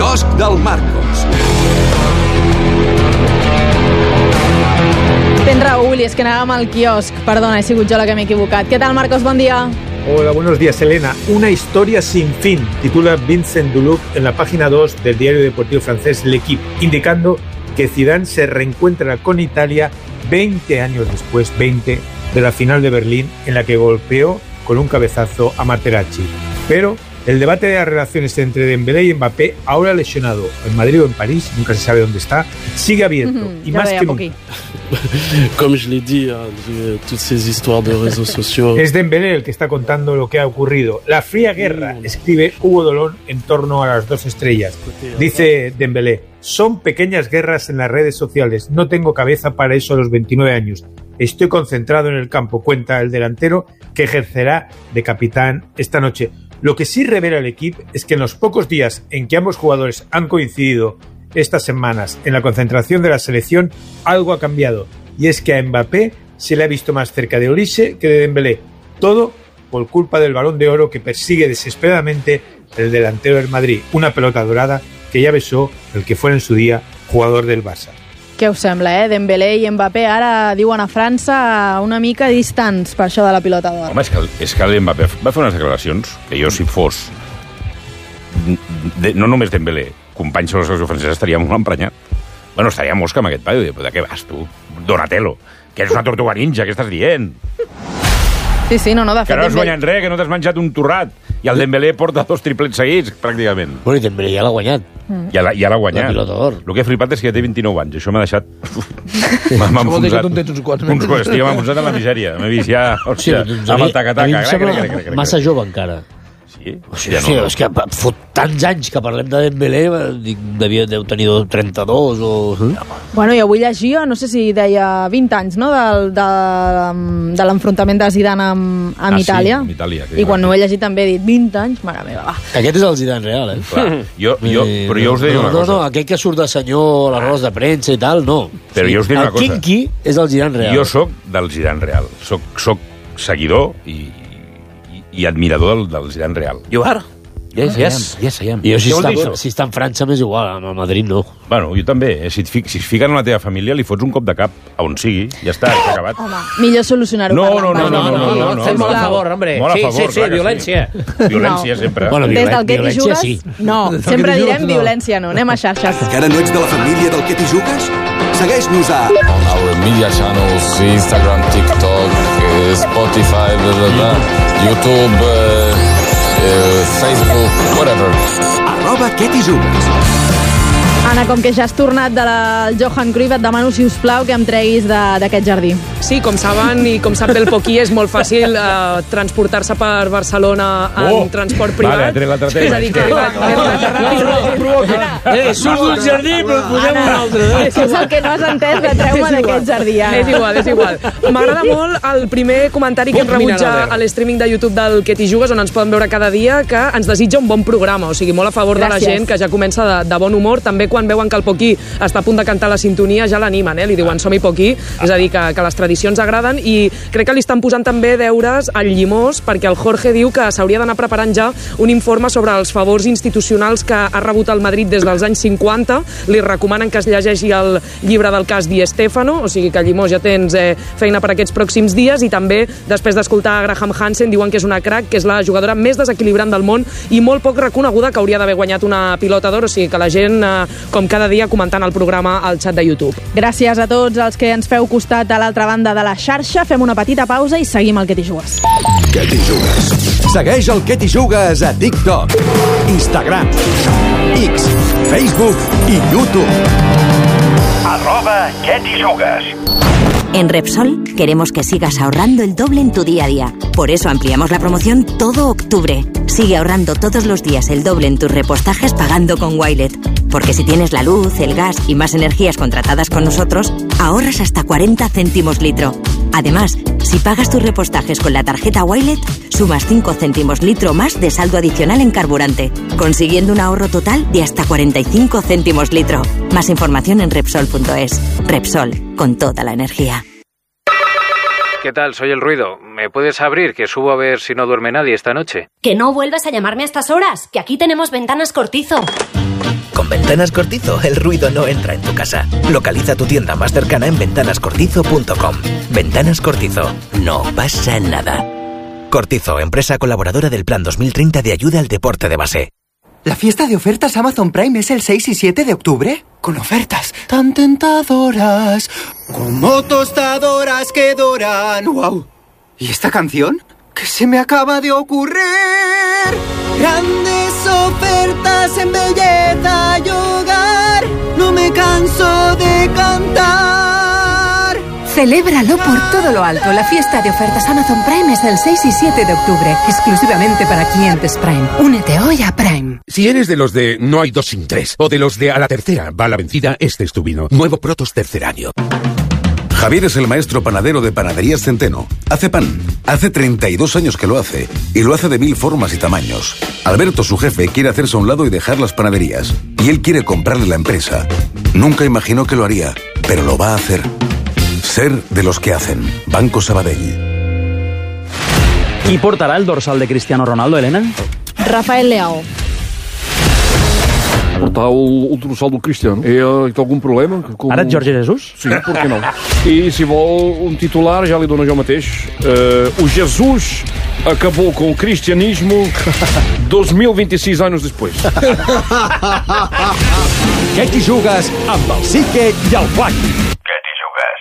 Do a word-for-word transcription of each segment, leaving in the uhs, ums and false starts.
quiosc del Marcos. Tens raó, Uli, és que anàvem al quiosc. Perdona, he sigut jo la que m'he equivocat. Què tal, Marcos? Bon dia. Hola, buenos días, Elena. Una historia sin fin, titula Vincent Duluc en la página dos del diario deportivo francés L'Équipe, indicando que Zidane se reencuentra con Italia veinte años después, veinte, de la final de Berlín, en la que golpeó con un cabezazo a Materazzi. Pero el debate de las relaciones entre Dembélé y Mbappé, ahora lesionado en Madrid o en París, nunca se sabe dónde está, sigue abierto. Mm-hmm. Y Ja más veia que poquí. nunca. Comme je l'ai dit, hein, toutes ces histoires de réseaux sociaux. Es Dembélé el que está contando lo que ha ocurrido. La fría guerra, escribe Hugo Dolón en torno a las dos estrellas. Dice Dembélé: son pequeñas guerras en las redes sociales. No tengo cabeza para eso a los veintinueve años. Estoy concentrado en el campo, cuenta el delantero, que ejercerá de capitán esta noche. Lo que sí revela el equipo es que en los pocos días en que ambos jugadores han coincidido estas semanas en la concentración de la selección, algo ha cambiado. Y es que a Mbappé se le ha visto más cerca de Olise que de Dembélé. Todo por culpa del Balón de Oro que persigue desesperadamente el delantero del Madrid. Una pelota dorada que ya besó el que fuera en su día jugador del Barça. Què us sembla, eh? Dembélé i Mbappé ara diuen a França una mica distants per això de la pilota d'or. Home, és que, és que Mbappé va fer unes declaracions que jo, si fos de, no només Dembélé, companys sobre la selecció francesa, estaria molt emprenyat. Bueno, estaria mosca amb aquest paio. De què vas, tu? Donatello, que eres una tortuga ninja, què estàs dient? Sí, sí, no, no, de fet... Que no has Dembélé... guanyat res, que no t'has menjat un torrat. I el Dembélé porta dos triplets seguits, pràcticament. Bueno, i Dembélé ja l'ha guanyat. Mm. Ja l'ha, ja l'ha guanyat. La pilota d'or. El que he flipat és que ja té vint-i-nou anys. Això m'ha deixat... M'ha enfonsat. Uns quants, estic, m'ha enfonsat en la misèria. M'he vist ja, hòstia, sí, amb el taca-taca. A mi em sembla massa jove encara. Sí? Hòstia, sí, no, no. És que fot tants anys que parlem de Dembélé, dic, devia deu tenir trenta-dos o... Bueno, i avui llegia, no sé si deia vint anys, no?, del, de, de l'enfrontament de Zidane amb, amb ah, Itàlia. Sí, amb Itàlia. I quan ho he llegit també he dit vint anys, mare meva, va. Aquest és el Zidane real, eh? Clar, jo, jo, però jo us deia no, una no, cosa. No, no, aquell que surt de senyor a les rodes de premsa i tal, no. Però sí, jo us dic una el cosa. El Kinky és el Zidane real. Jo sóc del Zidane real. Soc, soc seguidor i, i, i admirador del, del Zidane real. You are? Yes, yes, yes, I am. I jo, si està, si està en França, m'és igual, a Madrid no. Bueno, jo també. Si et, fi, si es fiquen en la teva família, li fots un cop de cap a on sigui. Ja està, s'ha acabat. Home, millor solucionar-ho. No, no, parlant. no, no, no, no, no. Fem molt a favor, hombre. Molt a Sí, favor, sí, sí, clar que violència. Sí. Violència, sempre. Bueno, Des del que t'hi violència, jugues, sí. no. Sempre direm violència, no. Anem a xarxes. Encara no ets de la família del que t'hi jugues? Segueix-nos a... On our media channels, Instagram, TikTok, uh, Spotify, blah, blah, blah, YouTube, uh, uh, Facebook, whatever. Arroba què t'hi jugues. Anna, com que ja has tornat de la Johan Cruyff, et demano, si us plau, que em treguis d'aquest jardí. Sí, com saben i com sap el Poquí, és molt fàcil eh, transportar-se per Barcelona en Oh! transport privat. Vale, ha tret l'altre tema. És a dir, que ha arribat, ha arribat ràpid. Eh, surt d'un jardí, però et posem un altre. Eh? Això és el que no has entès, de treu-me d'aquest jardí. Anna. És igual, és igual. M'agrada molt el primer comentari que hem rebut ja a l'streaming de YouTube del Que t'hi jugues, on ens poden veure cada dia, que ens desitja un bon programa, o sigui, molt a favor Gràcies. de la gent que ja comença de, de bon humor. També quan veuen que el Poquí està a punt de cantar la sintonia ja l'animen, eh? Li diuen som-hi Poquí, és a dir, que, que les tradicions agraden, i crec que li estan posant també deures al Llimós, perquè el Jorge diu que s'hauria d'anar preparant ja un informe sobre els favors institucionals que ha rebut el Madrid des dels anys cinquanta. Li recomanen que es llegeixi el llibre del cas Di Stéfano, o sigui que Llimós ja tens eh, feina per aquests pròxims dies. I també, després d'escoltar Graham Hansen, diuen que és una crack, que és la jugadora més desequilibrant del món i molt poc reconeguda, que hauria d'haver guanyat una pilota d'or, o sigui que la gent, eh, com cada dia, comentant el programa al xat de YouTube. Gràcies a tots els que ens feu costat a l'altra banda de la xarxa. Fem una petita pausa i seguim el Que t'hi jugues. Què t'hi jugues? Segueix el Que t'hi jugues a TikTok, Instagram, X, Facebook i YouTube. Arroba ¿Qué t'hi jugues? En Repsol queremos que sigas ahorrando el doble en tu día a día. Por eso ampliamos la promoción todo octubre. Sigue ahorrando todos los días el doble en tus repostajes pagando con Wilet. Porque si tienes la luz, el gas y más energías contratadas con nosotros, ahorras hasta cuarenta céntimos litro. Además, si pagas tus repostajes con la tarjeta Wilet, sumas cinco céntimos litro más de saldo adicional en carburante, consiguiendo un ahorro total de hasta cuarenta y cinco céntimos litro. Más información en Repsol punto es. Repsol, con toda la energía. ¿Qué tal? Soy el Ruido. ¿Me puedes abrir, que subo a ver si no duerme nadie esta noche? Que no vuelvas a llamarme a estas horas, que aquí tenemos ventanas Cortizo. Con Ventanas Cortizo, el ruido no entra en tu casa. Localiza tu tienda más cercana en ventanas cortizo punto com. Ventanas Cortizo. No pasa nada. Cortizo, empresa colaboradora del Plan dos mil treinta de ayuda al deporte de base. ¿La fiesta de ofertas Amazon Prime es el seis y siete de octubre? Con ofertas tan tentadoras, como tostadoras que doran. ¡Wow! ¿Y esta canción? ¿Qué se me acaba de ocurrir? Grandes ofertas en belleza y hogar. No me canso de cantar. Celébralo por todo lo alto. La fiesta de ofertas Amazon Prime es el seis y siete de octubre, exclusivamente para clientes Prime. Únete hoy a Prime. Si eres de los de no hay dos sin tres, o de los de a la tercera va la vencida, este es tu vino. Nuevo Protos tercer año. Javier es el maestro panadero de Panaderías Centeno. Hace pan. Hace treinta y dos años que lo hace. Y lo hace de mil formas y tamaños. Alberto, su jefe, quiere hacerse a un lado y dejar las panaderías. Y él quiere comprarle la empresa. Nunca imaginó que lo haría, pero lo va a hacer. Ser de los que hacen. Banco Sabadell. Qui portarà el dorsal de Cristiano Ronaldo, Elena? Rafael Leao. Portar el, el dorsal del Cristiano. Eh, té algun problema? Com... Ara ets Jorge Jesus? Sí, per què no? I si vol un titular, ja li dono jo mateix. Uh, o Jesus acabou com o cristianismo dos mil veintiséis anos depois. Què t'hi jugues amb el Sique i el Flac? Què t'hi jugues?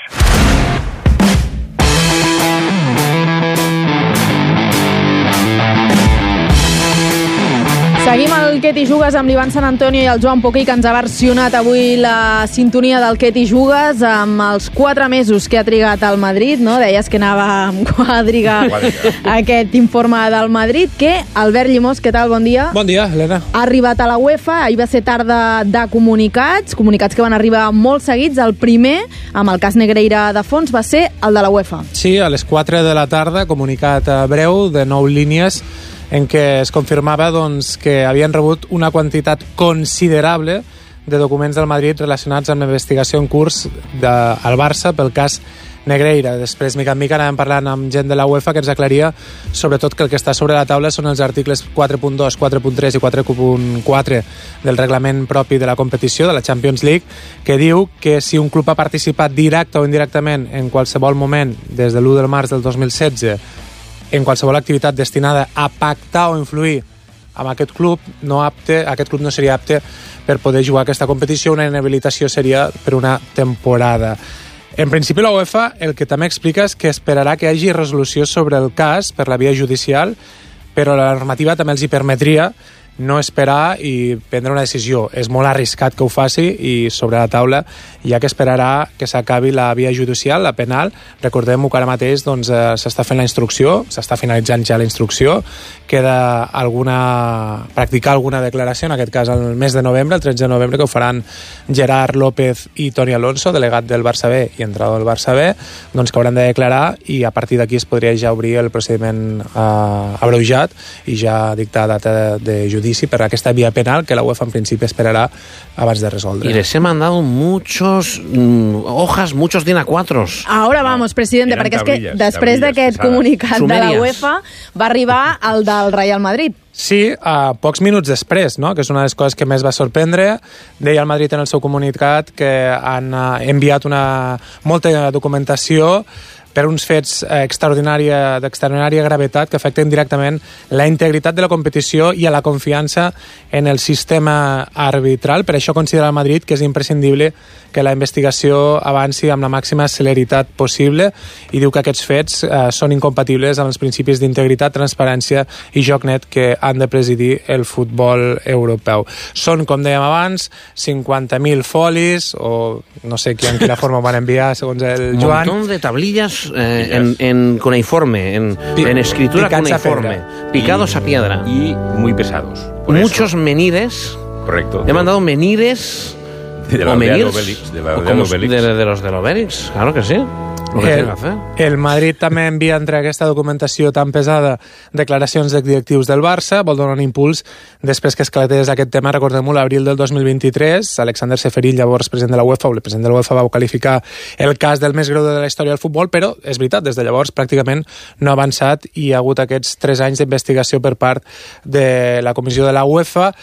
Seguim el Què t'hi jugues amb l'Ivan Sant Antonio i el Joan Poquí, que ens ha versionat avui la sintonia del Què t'hi jugues amb els quatre mesos que ha trigat al Madrid, no? Deies que anava amb quadriga aquest informe del Madrid. Que Albert Llimós, què tal? Bon dia. Bon dia, Helena. Ha arribat a la UEFA, ahir va ser tarda de comunicats, comunicats que van arribar molt seguits. El primer, amb el cas Negreira de fons, va ser el de la UEFA. Sí, a les quatre de la tarda, comunicat breu de nou línies, en què es confirmava doncs, que havien rebut una quantitat considerable de documents del Madrid relacionats amb la investigació en curs del Barça pel cas Negreira. Després, mica en mica, anàvem parlant amb gent de la UEFA que ens aclaria sobretot que el que està sobre la taula són els articles quatre punt dos, quatre punt tres i quatre punt quatre del reglament propi de la competició, de la Champions League, que diu que si un club ha participat directe o indirectament en qualsevol moment des de l'u de març del dos mil setze en qualsevol activitat destinada a pactar o influir amb aquest club, no apte, aquest club no seria apte per poder jugar a aquesta competició. Una inhabilitació seria per una temporada. En principi, la UEFA el que també explica és que esperarà que hi hagi resolució sobre el cas per la via judicial, però la normativa també els hi permetria no esperar i prendre una decisió. És molt arriscat que ho faci i sobre la taula hi ha que esperarà que s'acabi la via judicial, la penal. Recordem-ho que ara mateix doncs, eh, s'està fent la instrucció, s'està finalitzant ja la instrucció, queda alguna, practicar alguna declaració, en aquest cas el mes de novembre, el tretze de novembre, que ho faran Gerard López i Toni Alonso, delegat del Barça B i entrenador del Barça B, doncs que hauran de declarar i a partir d'aquí es podria ja obrir el procediment eh, abreujat i ja dictar data de judici per aquesta vía penal que la UEFA en principi esperará abans de resoldre. Y les he mandado muchos mm, hojas, muchos D I N A cuatro. Ahora vamos, presidente, perquè és que després d'aquest comunicat de la UEFA va arribar el del Real Madrid. Sí, a pocs minuts després, no? Que és una de les coses que més va sorprendre. Deia el Madrid en el seu comunicat que han enviat una molta documentació per uns fets extraordinària, d'extraordinària gravetat que afecten directament la integritat de la competició i a la confiança en el sistema arbitral. Per això considera el Madrid que és imprescindible que la investigació avanci amb la màxima celeritat possible i diu que aquests fets eh, són incompatibles amb els principis d'integritat, transparència i joc net que han de presidir el futbol europeu. Són, com dèiem abans, cinquanta mil folis, o no sé en quina forma ho van enviar segons el Joan. Un montón de tablillas eh, en, en cuneiforme, en, en escritura cuneiforme, picados a piedra. Y muy pesados. Muchos eso. menires. Correcto. He mandado menires de o menirs Obelix, de, la o como, de, de los del Obelix, claro que sí. El, el Madrid també envia entre aquesta documentació tan pesada declaracions d'exdirectius del Barça, vol donar un impuls després que esclatés aquest tema. Recordem-ho, l'abril del dos mil vint-i-tres, Alexander Seferin, llavors president de la UEFA, o el president de la UEFA, va qualificar el cas del més greu de la història del futbol, però és veritat, des de llavors pràcticament no ha avançat i hi ha hagut aquests tres anys d'investigació per part de la comissió de la UEFA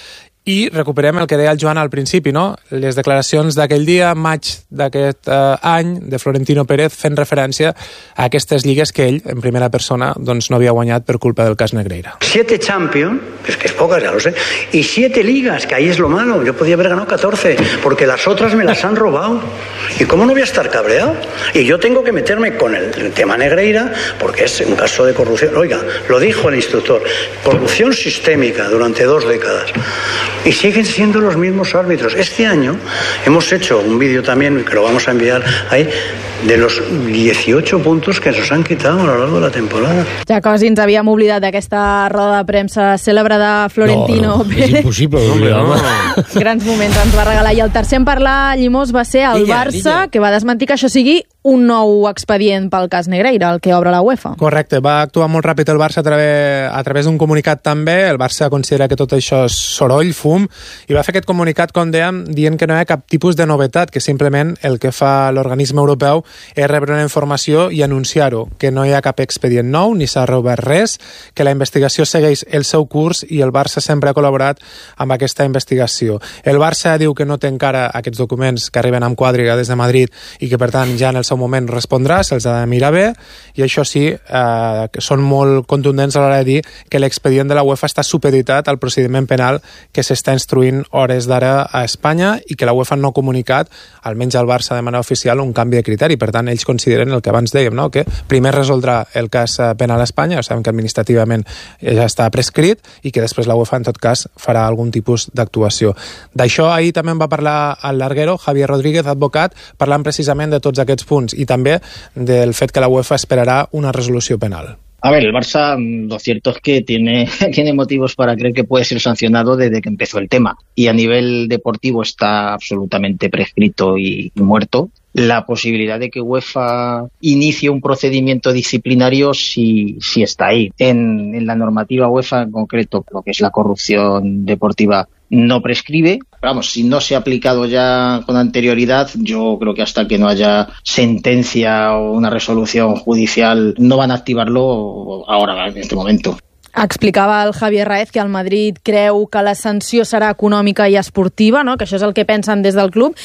I recuperem el que deia el Joan al principi, no? Les declaracions d'aquell dia, maig d'aquest eh, any, de Florentino Pérez, fent referència a aquestes lligues que ell, en primera persona, doncs no havia guanyat per culpa del cas Negreira. Siete Champions, es que es pocas, ya lo sé, y siete ligas, que ahí es lo malo. Yo podía haber ganado catorce, porque las otras me las han robado. ¿Y cómo no voy a estar cabreado? Y yo tengo que meterme con el, el tema Negreira, porque es un caso de corrupción. Oiga, lo dijo el instructor, corrupción sistémica durante dos décadas. Y siguen siendo los mismos árbitros. Este año hemos hecho un vídeo también, que lo vamos a enviar ahí, de los dieciocho puntos que nos han quitado a lo largo de la temporada. Ja quasi ens havíem oblidat d'aquesta roda de premsa cèlebre de Florentino. No, no, és impossible oblidar-me. No. Grans moments ens va regalar. I el tercer en parlar, Llimós, va ser el Lilla, Barça, Lilla. Que va desmentir que això sigui un nou expedient pel cas Negreira, el que obre la UEFA. Correcte, va actuar molt ràpid el Barça a través, a través d'un comunicat també. El Barça considera que tot això és soroll, fum, i va fer aquest comunicat, com dèiem, dient que no hi ha cap tipus de novetat, que simplement el que fa l'organisme europeu és rebre una informació i anunciar-ho, que no hi ha cap expedient nou, ni s'ha robert res, que la investigació segueix el seu curs i el Barça sempre ha col·laborat amb aquesta investigació. El Barça diu que no té encara aquests documents que arriben amb quadriga des de Madrid i que, per tant, ja en el seu moment respondrà, se'ls ha de mirar bé, i això sí, eh, que són molt contundents a l'hora de dir que l'expedient de la UEFA està supeditat al procediment penal que s'està instruint hores d'ara a Espanya i que la UEFA no ha comunicat, almenys al Barça de manera oficial, un canvi de criteri. Per tant, ells consideren el que abans dèiem, no? Que primer resoldrà el cas penal a Espanya, sabem que administrativament ja està prescrit, i que després la UEFA, en tot cas, farà algun tipus d'actuació. D'això ahir també en va parlar el larguero, Javier Rodríguez, advocat, parlant precisament de tots aquests punts i també del fet que la UEFA esperarà una resolució penal. A ver, el Barça, lo cierto es que tiene, tiene motivos para creer que puede ser sancionado desde que empezó el tema. Y a nivel deportivo está absolutamente prescrito y, y muerto. La posibilidad de que UEFA inicie un procedimiento disciplinario sí, sí está ahí. En, en la normativa UEFA en concreto, lo que es la corrupción deportiva, no prescribe. Vamos, si no se ha aplicado ya con anterioridad, yo creo que hasta que no haya sentencia o una resolución judicial no van a activarlo ahora, en este momento. Explicava el Javier Raez que el Madrid creu que la sanció serà econòmica i esportiva, no? Que això és el que pensen des del club,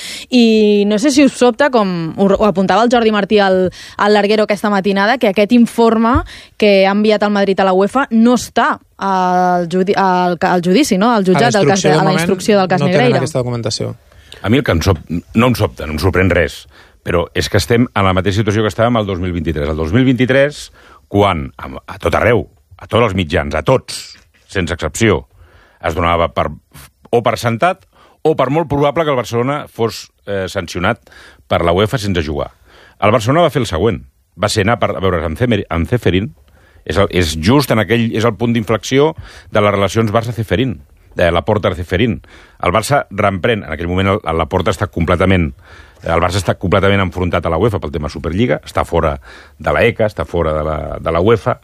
i no sé si us sobta, com ho apuntava el Jordi Martí al, al larguero aquesta matinada, que aquest informe que ha enviat el Madrid a la UEFA no està al, judi al, al judici, no? Al jutjat, del cas, a la instrucció del cas no Negreira. No tenen aquesta documentació. A mi el que em sop, no em sobta, no em sorprèn res, però és que estem en la mateixa situació que estàvem el dos mil vint-i-tres. El dos mil vint-i-tres, quan a tot arreu, a tots els mitjans, a tots, sense excepció, es donava per, o per sentat o per molt probable que el Barcelona fos eh, sancionat per la UEFA sense jugar. El Barcelona va fer el següent. Va ser anar per, a veure amb Ceferín. És, el, és just en aquell... És el punt d'inflexió de les relacions Barça-Ceferín, de la Porta-Ceferín. El Barça reemprèn. En aquell moment el, la Porta està completament... El Barça està completament enfrontat a la UEFA pel tema Superliga, està fora de la ECA, està fora de la, de la UEFA,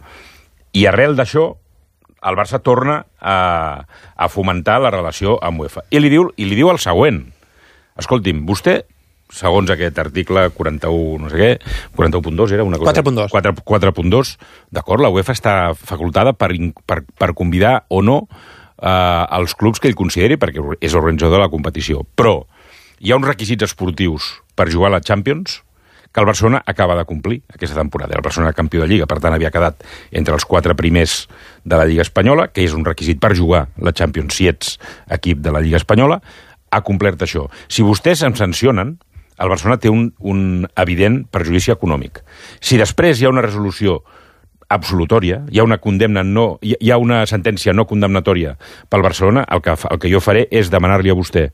i arrel d'això, el Barça torna a, a fomentar la relació amb UEFA. I li diu, i li diu el següent. Escolti'm, vostè, segons aquest article quaranta-u, no sé què, quaranta-u punt dos era una cosa... quatre punt dos. quatre punt dos, d'acord, la UEFA està facultada per, per, per convidar o no eh, els clubs que ell consideri, perquè és organitzador de la competició. Però hi ha uns requisits esportius per jugar a la Champions que el Barcelona acaba de complir aquesta temporada. El Barcelona era campió de Lliga, per tant havia quedat entre els quatre primers de la Lliga Espanyola, que és un requisit per jugar la Champions si ets equip de la Lliga Espanyola, ha complert això. Si vostès em sancionen, el Barcelona té un, un evident perjudici econòmic. Si després hi ha una resolució absolutòria, hi ha una condemna no, hi ha una sentència no condemnatòria pel Barcelona, el que, el que jo faré és demanar-li a vostè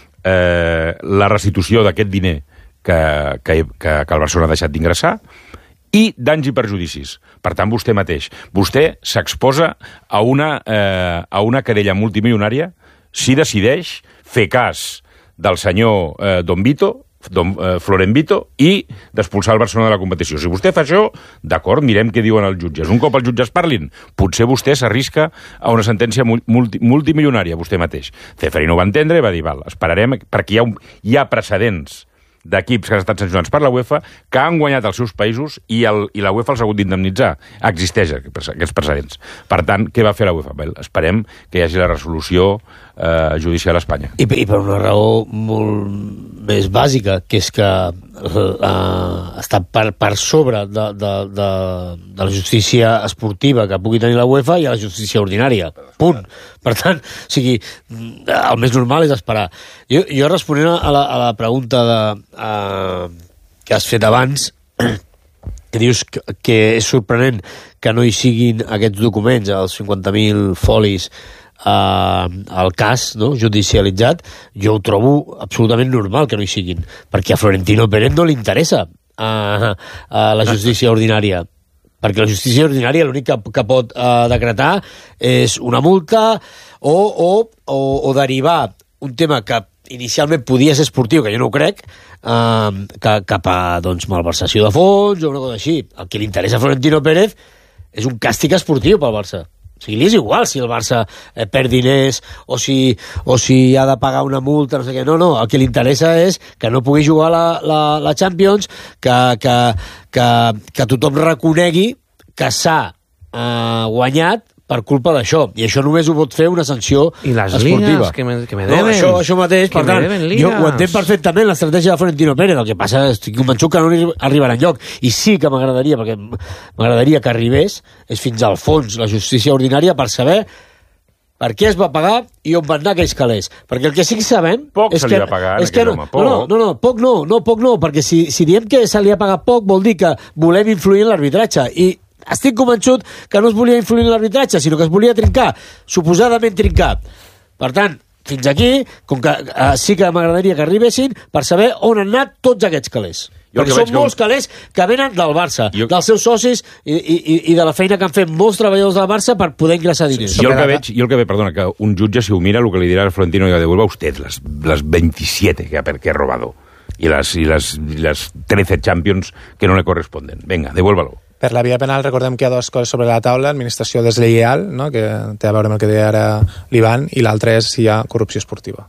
eh, la restitució d'aquest diner Que, que, que, que el Barcelona ha deixat d'ingressar, i danys i perjudicis. Per tant, vostè mateix. Vostè s'exposa a, una, eh, a una querella multimilionària si decideix fer cas del senyor eh, Don Vito, Don, eh, Florent Vito, i d'expulsar el Barcelona de la competició. Si vostè fa això, d'acord, mirem què diuen els jutges. Un cop els jutges parlin, potser vostè s'arrisca a una sentència multi, multimilionària, vostè mateix. Ceferín ho va entendre i va dir, val, esperarem, perquè hi ha, un, hi ha precedents d'equips que han estat sancionats per la UEFA, que han guanyat els seus països i, el, i la UEFA els ha hagut d'indemnitzar. Existeix aquests precedents. Per tant, què va fer la UEFA? Bé, esperem que hi hagi la resolució eh, judicial a Espanya. I, I per una raó molt més bàsica, que és que eh, està per, per sobre de, de, de, de la justícia esportiva que pugui tenir la UEFA i a la justícia ordinària. Punt. Per tant, o sigui, el més normal és esperar. Jo, jo responent a la, a la pregunta de, uh, que has fet abans, que dius que, que és sorprenent que no hi siguin aquests documents, els cinquanta mil folis, Uh, el cas, no?, judicialitzat, jo ho trobo absolutament normal que no hi siguin, perquè a Florentino Pérez no li interessa uh, uh, la justícia ordinària, perquè la justícia ordinària l'únic que, que pot uh, decretar és una multa o, o, o, o derivar un tema que inicialment podia ser esportiu, que jo no ho crec, uh, que, cap a doncs, malversació de fons o una cosa així. El que li interessa a Florentino Pérez és un càstig esportiu pel Barça. O sigui, li és igual si el Barça eh, perd diners o si, o si ha de pagar una multa, no sé què. No, no, el que li interessa és que no pugui jugar la, la, la Champions, que, que, que, que tothom reconegui que s'ha eh, guanyat per culpa d'això, i això només ho pot fer una sanció I les esportiva. Ligas, que me, que me deben. No, això, això mateix, que per tant, jo ho entenc ligas. perfectament l'estratègia de Florentino Pérez, el que passa és estic convençut que no arribarà enlloc, i sí que m'agradaria, perquè m'agradaria que arribés, és fins al fons la justícia ordinària per saber per què es va pagar i on van anar aquells calés. Perquè el que sí que sabem... Poc és se li que, va pagar, és que no, home, poc. No, no, no, poc no, no, poc no, perquè si, si diem que se li ha pagat poc vol dir que volem influir en l'arbitratge, i estic convençut que no es volia influir en l'arbitratge, sinó que es volia trincar, suposadament trincar. Per tant, fins aquí, com que eh, sí que m'agradaria que arribessin per saber on han anat tots aquests calés. Jo perquè són molts calés que venen del Barça, jo... dels seus socis i, i, i de la feina que han fet molts treballadors del Barça per poder ingressar diners. Jo el que veig, jo el que veig, perdona, que un jutge, si ho mira, el que li dirà a Florentino, que devuelva usted les, les veintisiete que ha, que ha robado y las, y las, y las trece Champions que no le corresponden. Venga, devuélvalo. Per la via penal recordem que hi ha dues coses sobre la taula, administració deslleial, no?, que té a veure amb el que deia ara l'Ivan, i l'altra és si hi ha corrupció esportiva.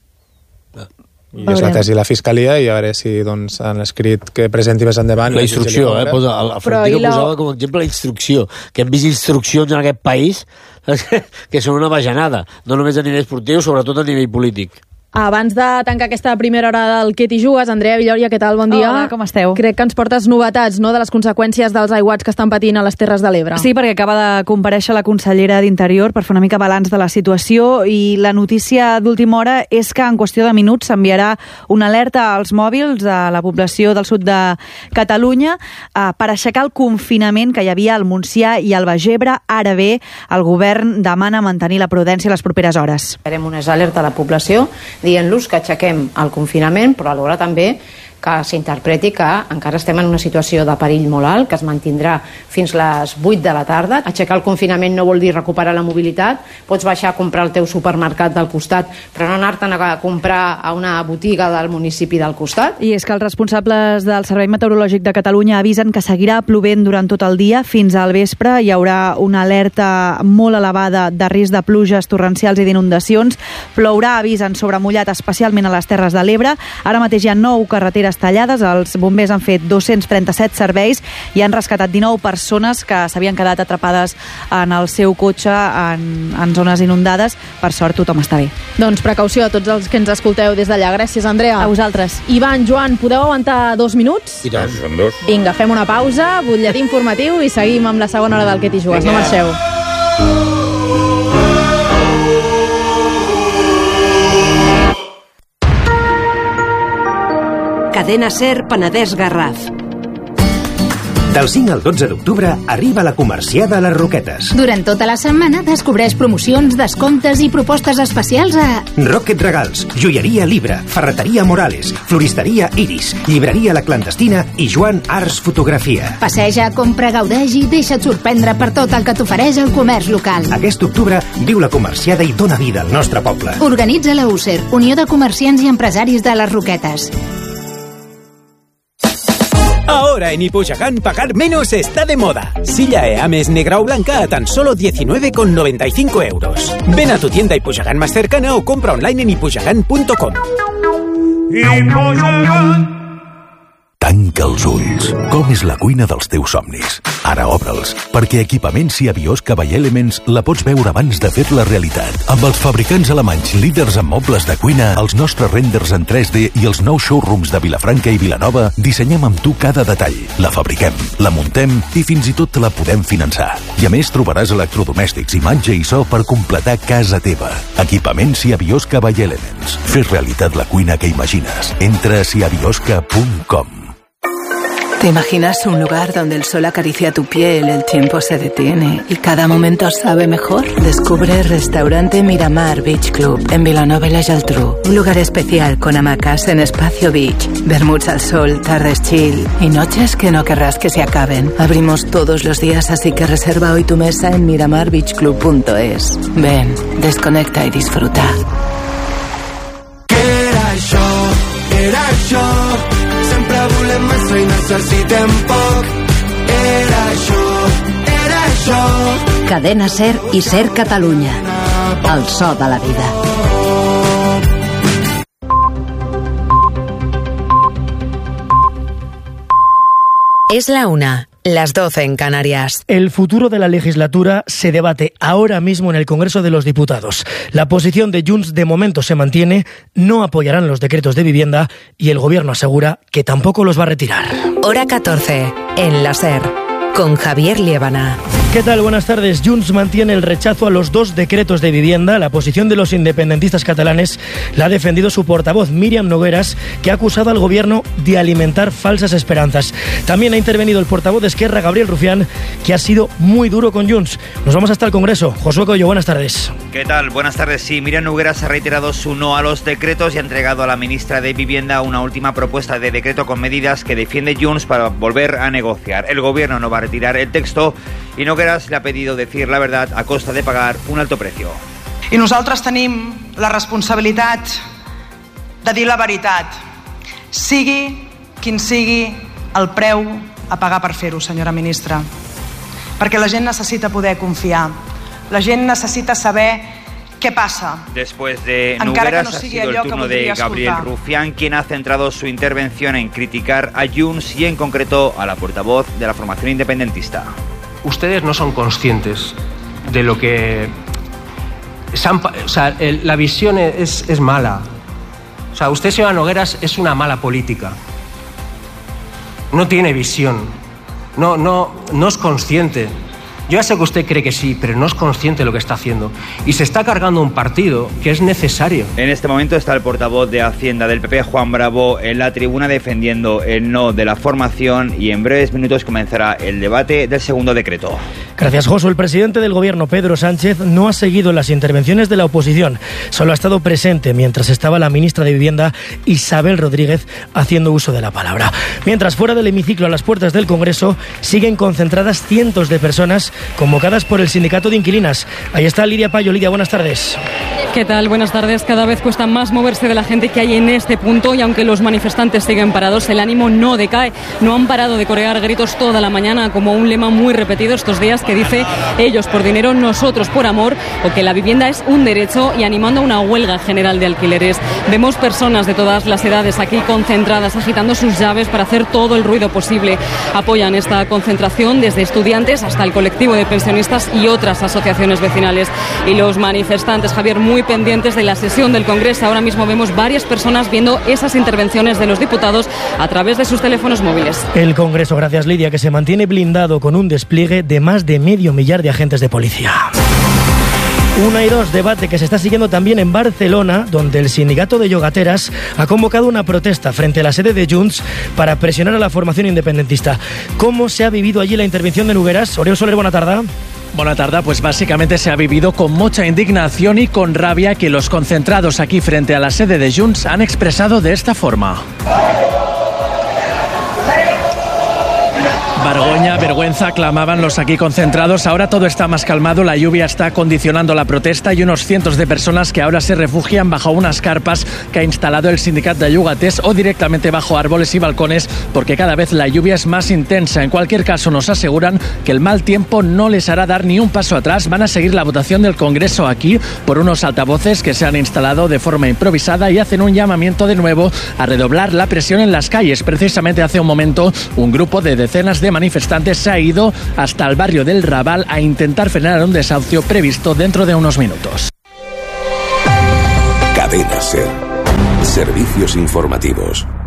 I és la tesi de la Fiscalia, i a veure si doncs, han escrit que presenti més endavant... La instrucció, eh? Posa, el, el Florentino la... posava com a exemple la instrucció, que hem vist instruccions en aquest país que són una bajanada, no només a nivell esportiu, sobretot a nivell polític. Abans de tancar aquesta primera hora del Què t'hi jugues, Andrea Villòria, què tal? Bon dia. Hola, com esteu? Crec que ens portes novetats, no?, de les conseqüències dels aiguats que estan patint a les Terres de l'Ebre. Sí, perquè acaba de comparèixer la consellera d'Interior per fer una mica balanç de la situació, i la notícia d'última hora és que en qüestió de minuts s'enviarà una alerta als mòbils a la població del sud de Catalunya eh, per aixecar el confinament que hi havia al Montsià i al Baix Ebre. Ara bé, el govern demana mantenir la prudència les properes hores. Farem unes alertes a la població dient-los que aixequem el confinament, però alhora també que s'interpreti que encara estem en una situació de perill molt alt, que es mantindrà fins les vuit de la tarda. Aixecar el confinament no vol dir recuperar la mobilitat. Pots baixar a comprar el teu supermercat del costat, però no anar-te'n a comprar a una botiga del municipi del costat. I és que els responsables del Servei Meteorològic de Catalunya avisen que seguirà plovent durant tot el dia. Fins al vespre hi haurà una alerta molt elevada de risc de pluges torrencials i d'inundacions. Plourà, avisen, sobre mullat, especialment a les Terres de l'Ebre. Ara mateix hi ha nou carreteres tallades, els bombers han fet dos-cents trenta-set serveis i han rescatat dinou persones que s'havien quedat atrapades en el seu cotxe en, en zones inundades. Per sort, tothom està bé. Doncs precaució a tots els que ens escolteu des d'allà. Gràcies, Andrea. A vosaltres. Ivan, Joan, podeu aguantar dos minuts? I tant. Són dos. Vinga, fem una pausa, butlletí informatiu i seguim amb la segona hora del Què t'hi jugues. No marxeu. Cadena SER Penedès Garraf. Del cinc al dotze d'octubre arriba la comerciada a les Roquetes. Durant tota la setmana descobreix promocions, descomptes i propostes especials a... Rocket Regals, Joieria Libra, Ferreteria Morales, Floristeria Iris, Llibreria La Clandestina i Joan Arts Fotografia. Passeja, compra, gaudeix i deixa't sorprendre per tot el que t'ofereix el comerç local. Aquest octubre viu la comerciada i dona vida al nostre poble. Organitza la U S E R, Unió de Comerciants i Empresaris de les Roquetes. Ahora en Ipuchacán pagar menos está de moda. Silla E Ames negra o blanca a tan solo diecinueve con noventa y cinco euros. Ven a tu tienda Ipuchacán más cercana o compra online en ipuchacán punto com. Ipuchacán. Tanca els ulls. Com és la cuina dels teus somnis? Ara obre'ls, perquè Equipaments i Biosca by Elements la pots veure abans de fer-la realitat. Amb els fabricants alemanys líders en mobles de cuina, els nostres renders en tres D i els nous showrooms de Vilafranca i Vilanova, dissenyem amb tu cada detall. La fabriquem, la muntem i fins i tot te la podem finançar. I a més trobaràs electrodomèstics, imatge i so per completar casa teva. Equipaments i Biosca by Elements. Fes realitat la cuina que imagines. Entra a siabiosca punt com. ¿Te imaginas un lugar donde el sol acaricia tu piel, el tiempo se detiene y cada momento sabe mejor? Descubre Restaurante Miramar Beach Club en Vilanova y la Geltrú. Un lugar especial con hamacas en Espacio Beach, vermuts al sol, tardes chill y noches que no querrás que se acaben. Abrimos todos los días, así que reserva hoy tu mesa en miramar beach club punto es. Ven, desconecta y disfruta. Què era això? Era això. Sempre volem massa i necessitem poc. Era això, era això. Cadena Ser i Ser Catalunya. El so de la vida. Es la una. Las doce en Canarias. El futuro de la legislatura se debate ahora mismo en el Congreso de los Diputados. La posición de Junts de momento se mantiene, no apoyarán los decretos de vivienda y el Gobierno asegura que tampoco los va a retirar. Hora catorce, en la Ser, con Javier Liébana. ¿Qué tal? Buenas tardes. Junts mantiene el rechazo a los dos decretos de vivienda. La posición de los independentistas catalanes la ha defendido su portavoz, Míriam Nogueras, que ha acusado al Gobierno de alimentar falsas esperanzas. También ha intervenido el portavoz de Esquerra, Gabriel Rufián, que ha sido muy duro con Junts. Nos vamos hasta el Congreso. Josué Coello, buenas tardes. ¿Qué tal? Buenas tardes. Sí, Míriam Nogueras ha reiterado su no a los decretos y ha entregado a la ministra de Vivienda una última propuesta de decreto con medidas que defiende Junts para volver a negociar. El Gobierno no va a retirar el texto i Nogueras le ha pedido decir la verdad a costa de pagar un alto precio. I nosaltres tenim la responsabilitat de dir la veritat, sigui quin sigui el preu a pagar per fer-ho, senyora ministra. Perquè la gent necessita poder confiar, la gent necessita saber qué pasa. Después de Encara Nogueras que no ha sigui sido el allò que turno de voldria Gabriel escoltar. Rufián, quien ha centrado su intervención en criticar a Junts y en concreto a la portavoz de la formación independentista. Ustedes no son conscientes de lo que... O sea, el, la visión es, es mala. O sea, usted, señora Nogueras, es una mala política. No tiene visión. No, no, no es consciente. Yo ya sé que usted cree que sí, pero no es consciente de lo que está haciendo. Y se está cargando un partido que es necesario. En este momento está el portavoz de Hacienda del P P, Juan Bravo, en la tribuna defendiendo el no de la formación y en breves minutos comenzará el debate del segundo decreto. Gracias, Josu. El presidente del Gobierno, Pedro Sánchez, no ha seguido las intervenciones de la oposición. Solo ha estado presente mientras estaba la ministra de Vivienda, Isabel Rodríguez, haciendo uso de la palabra. Mientras, fuera del hemiciclo, a las puertas del Congreso, siguen concentradas cientos de personas convocadas por el sindicato de inquilinas. Ahí está Lidia Payo. Lidia, buenas tardes. ¿Qué tal? Buenas tardes. Cada vez cuesta más moverse de la gente que hay en este punto y aunque los manifestantes siguen parados, el ánimo no decae. No han parado de corear gritos toda la mañana, como un lema muy repetido estos días que dice ellos por dinero, nosotros por amor, o que la vivienda es un derecho, y animando a una huelga general de alquileres. Vemos personas de todas las edades aquí concentradas, agitando sus llaves para hacer todo el ruido posible. Apoyan esta concentración desde estudiantes hasta el colectivo de pensionistas y otras asociaciones vecinales. Y los manifestantes, Javier, muy pendientes de la sesión del Congreso. Ahora mismo vemos varias personas viendo esas intervenciones de los diputados a través de sus teléfonos móviles. El Congreso, gracias Lidia, que se mantiene blindado con un despliegue de más de medio millar de agentes de policía. Una y dos, debate que se está siguiendo también en Barcelona, donde el sindicato de yogateras ha convocado una protesta frente a la sede de Junts para presionar a la formación independentista. ¿Cómo se ha vivido allí la intervención de Nogueras? Oriol Soler, buena tarde. Buena tarde, pues básicamente se ha vivido con mucha indignación y con rabia que los concentrados aquí frente a la sede de Junts han expresado de esta forma. Vergüenza, vergüenza, clamaban los aquí concentrados. Ahora todo está más calmado, la lluvia está condicionando la protesta y unos cientos de personas que ahora se refugian bajo unas carpas que ha instalado el sindicato de Llogaters o directamente bajo árboles y balcones porque cada vez la lluvia es más intensa. En cualquier caso, nos aseguran que el mal tiempo no les hará dar ni un paso atrás. Van a seguir la votación del Congreso aquí por unos altavoces que se han instalado de forma improvisada y hacen un llamamiento de nuevo a redoblar la presión en las calles. Precisamente hace un momento un grupo de decenas de manifestantes se ha ido hasta el barrio del Raval a intentar frenar un desahucio previsto dentro de unos minutos. Cadena SER. Servicios informativos.